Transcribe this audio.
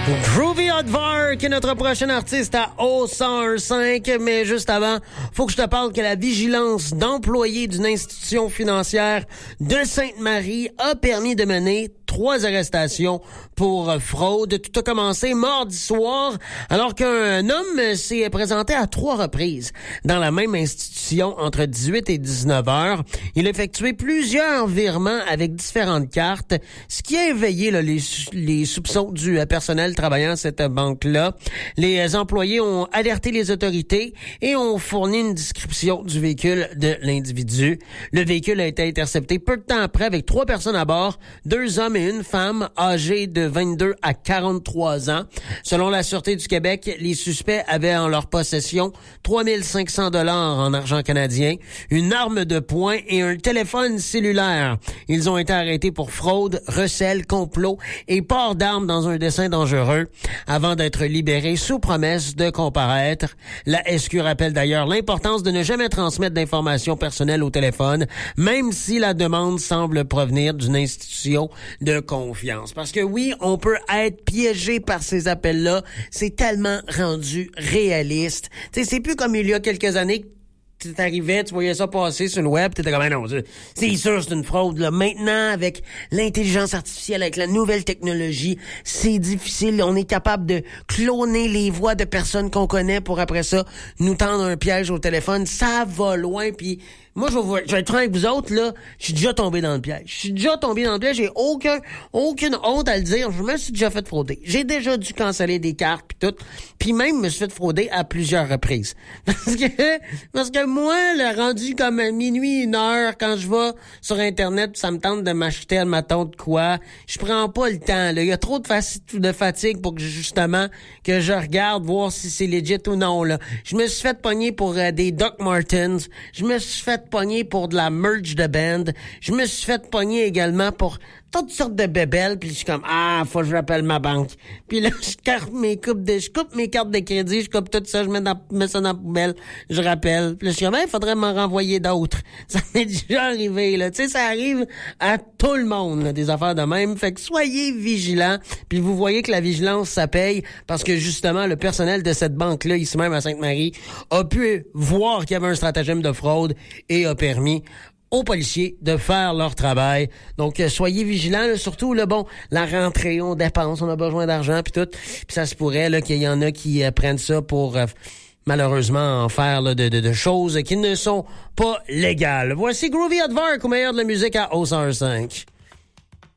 Groovy Aardvark est notre prochain artiste à O101.5, mais juste avant, faut que je te parle que la vigilance d'employés d'une institution financière de Sainte-Marie a permis de mener 3 arrestations pour fraude. Tout a commencé mardi soir, alors qu'un homme s'est présenté à 3 reprises dans la même institution entre 18 et 19 heures. Il a effectué plusieurs virements avec différentes cartes, ce qui a éveillé là, les soupçons du personnel travaillant à cette banque-là. Les employés ont alerté les autorités et ont fourni une description du véhicule de l'individu. Le véhicule a été intercepté peu de temps après avec 3 personnes à bord, 2 hommes et une femme âgée de 22 à 43 ans. Selon la Sûreté du Québec, les suspects avaient en leur possession 3500 $ en argent canadien, une arme de poing et un téléphone cellulaire. Ils ont été arrêtés pour fraude, recel, complot et port d'armes dans un dessein dangereux avant d'être libérés sous promesse de comparaître. La SQ rappelle d'ailleurs l'importance de ne jamais transmettre d'informations personnelles au téléphone, même si la demande semble provenir d'une institution de confiance. Parce que oui, on peut être piégé par ces appels-là. C'est tellement rendu réaliste. Tu sais, c'est plus comme il y a quelques années que t'arrivais, tu voyais ça passer sur le web, t'étais comme, non, c'est sûr, c'est une fraude, là. Maintenant, avec l'intelligence artificielle, avec la nouvelle technologie, c'est difficile. On est capable de cloner les voix de personnes qu'on connaît pour après ça nous tendre un piège au téléphone. Ça va loin, puis moi, je vais être franc avec vous autres, là, je suis déjà tombé dans le piège. J'ai aucune honte à le dire. Je me suis déjà fait frauder. J'ai déjà dû canceller des cartes pis tout. Puis même, je me suis fait frauder à plusieurs reprises. Parce que moi, le rendu comme minuit, 1h, quand je vais sur Internet, ça me tente de m'acheter un maton de quoi, je prends pas le temps, là. Il y a trop de fatigue pour que, justement, que je regarde, voir si c'est legit ou non, là. Je me suis fait pogner pour des Doc Martens. Je me suis fait pogner pour de la merch de band. Je me suis fait pogner également pour toutes sortes de bébelles, puis je suis comme, faut que je rappelle ma banque. Puis là, je coupe mes cartes de crédit, je coupe tout ça, je mets ça dans la poubelle, je rappelle. Puis là, je suis comme, il faudrait m'en renvoyer d'autres. Ça m'est déjà arrivé, là. Tu sais, ça arrive à tout le monde, là, des affaires de même. Fait que soyez vigilants, puis vous voyez que la vigilance, ça paye, parce que justement, le personnel de cette banque-là, ici même à Sainte-Marie, a pu voir qu'il y avait un stratagème de fraude et a permis aux policiers de faire leur travail. Donc, soyez vigilants, là, surtout, là, bon, la rentrée, on dépense, on a besoin d'argent, puis tout. Puis ça se pourrait là qu'il y en a qui prennent ça pour, malheureusement, en faire là, de choses qui ne sont pas légales. Voici Groovy Aardvark au meilleur de la musique à O101.5.